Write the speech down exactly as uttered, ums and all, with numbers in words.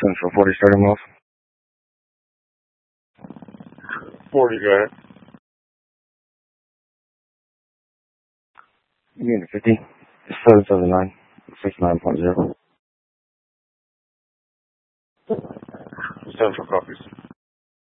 Central forty starting off. forty, go ahead. Unit fifty. seven seven nine. six nine point zero. Central copies.